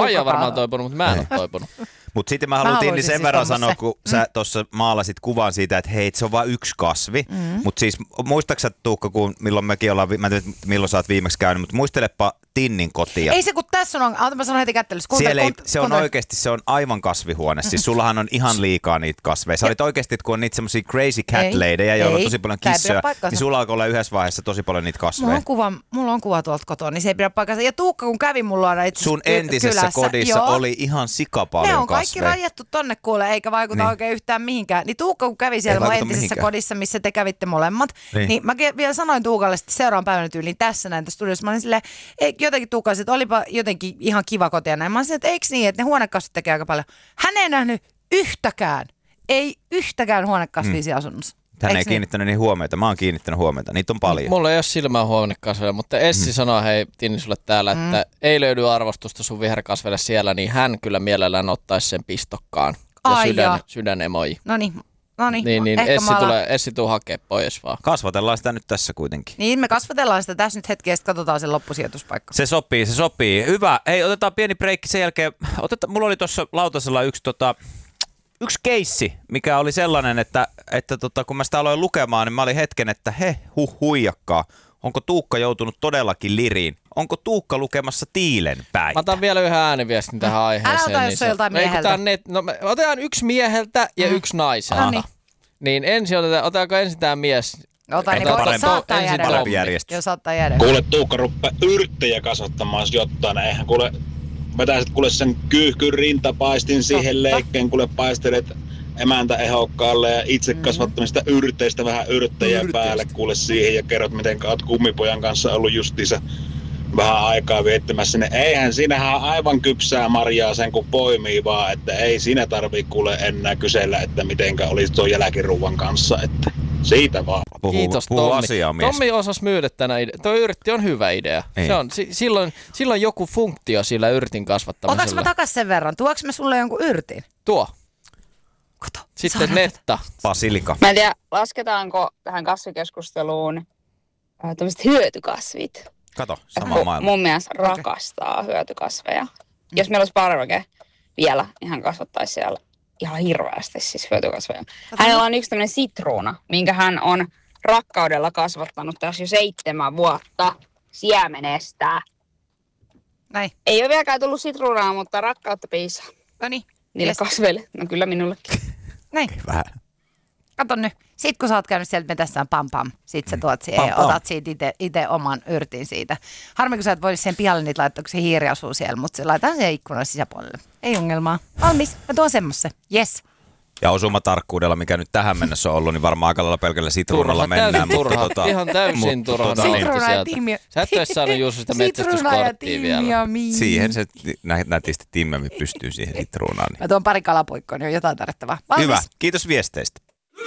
Faija on varmaan toipunut, mutta mä en ole toipunut. Mutta sitten mä halutin niin sen verran sanoa, kun sä tuossa maalasit kuvan siitä, että hei, se on vain yksi kasvi. Mutta siis muistaaksä Tuukka, milloin mekin ollaan, mä en tiedä milloin sä oot viimeksi käynyt, mutta muistelepa Tinnin kotia. Ei se kun tässä on, mä sanon heti kättelyssä. Se on oikeasti, se on aivan kasvihuone. Siis sullahan on ihan liikaa niitä kasveja. Sä olit oikeasti, kun on niitä semmosia crazy cat ladyja, joilla on tosi paljon kissoja, niin sulla alkoi olla yhdessä vaiheessa tosi paljon niitä kasveja. Mulla on kuva tuolta kotoa, niin se ei pidä paikkansa. Ja Tuukka, kun kävi mulla aina itse sun entisessä kylässä, kodissa oli ihan sikapaljon kasveja. Ne on kaikki rajattu tonne kuule, eikä vaikuta oikein yhtään mihinkään. Niin Tuukka, kun kävi siellä mun entisessä kodissa, missä te kävitte molemmat, niin mä vielä sanoin Tuukalle sitten seuraavan päivänä tyyliin tässä näin tässä studiossa. Mä olin silleen, jotenkin Tuukka, että olipa jotenkin ihan kiva koti ja näin. Mä olin silleen, että eikö niin, että ne huonekasvit tekee aika paljon. Hän ei nähnyt yhtäkään huonekasvia siellä asunnossa. Hän ei kiinnittänyt niin huomiota. Mä oon kiinnittänyt huomiota. Niitä on paljon. Mulla ei ole silmää huonekasveja, mutta Essi sanoo, hei Tinni sulle täällä, että ei löydy arvostusta sun viherkasveille siellä, niin hän kyllä mielellään ottaisi sen pistokkaan. Ja sydänemoji. Noniin. Niin Essi tuu hakee pois vaan. Kasvatellaan sitä nyt tässä kuitenkin. Niin, me kasvatellaan sitä tässä nyt hetki ja sitten katsotaan sen loppusijoituspaikka. Se sopii. Hyvä. Hei, otetaan pieni breikki sen jälkeen. Mulla oli tuossa lautasella yksi keissi, mikä oli sellainen, että kun mä sitä aloin lukemaan, niin mä olin hetken, että huijakkaa. Onko Tuukka joutunut todellakin liriin? Onko Tuukka lukemassa Tiilen päitä? Mä otan vielä yhden ääniviestin tähän aiheeseen. Älä ota, jos on joltain mieheltä. Otetaan yksi mieheltä ja yksi naiselta. Niin ensin otetaanko ensin tämä mies? Ota niin saattaa jäädä. Joo, saattaa jäädä. Kuule, Tuukka ruppaa yrttejä kasvattamaan jotain. Eihän kuule, vetäisit kuule sen kyyhkyn rintapaistin siihen leikkeen, kuule paistelet emäntä ehokkaalle ja itse kasvattamista yrteistä vähän yrttejä päälle kuule siihen ja kerrot, miten oot kummipojan kanssa ollut justiinsa vähän aikaa viettämässä. Niin eihän siinähän aivan kypsää marjaa sen kun poimii vaan, että ei siinä tarvii kuule enää kysellä, että mitenkä olisi tuon jälkiruuan kanssa, että siitä vaan. Kiitos Tommi. Tommi osasi myydä tänä idea. Tuo yrtti on hyvä idea. Se on, silloin joku funktio sillä yrtin kasvattamisella. Otaks mä takas sen verran? Tuoks mä sulle jonkun yrtin? Tuo. Kato. Sitten netta. Basilika. Mä en tiedä, lasketaanko tähän kasvikeskusteluun tämmöiset hyötykasvit. Kato, sama maailma. Mun mielestä rakastaa hyötykasveja. Jos meillä olisi parveke vielä, niin hän kasvattaisi siellä ihan hirveästi siis hyötykasveja. Hänellä on yksi tämmöinen sitruuna, minkä hän on rakkaudella kasvattanut tässä jo 7 vuotta siemenestä. Näin. Ei ole vieläkään tullut sitruunaa, mutta rakkautta piisaa. Noniin. Niille kasveille. No kyllä minullekin. Näin. Vähän. Kato nyt. Sitten kun sä oot käynyt sieltä metessään pam, sit sä tuot siihen ja otat siitä itse oman yrtin siitä. Harmi, kun sä et voi sen pihalle niitä laittaa, kun se hiiri asuu siellä, mutta se laitetaan siihen ikkunan sisäpuolelle. Ei ongelmaa. Valmis. Mä tuon semmoisen. Yes. Ja osumatarkkuudella, mikä nyt tähän mennessä on ollut, niin varmaan aika lailla pelkällä sitruunalla mennään. Ihan täysin turha. Sitruuna ja tiimi. Sä et ole saanut Jussi sitä metsästyskorttia vielä. Siihen se nätisti timmemmin pystyy siihen sitruunaan. Mä tuon pari kalapuikkoa, niin on jotain tarvittavaa. Hyvä. Kiitos viesteistä.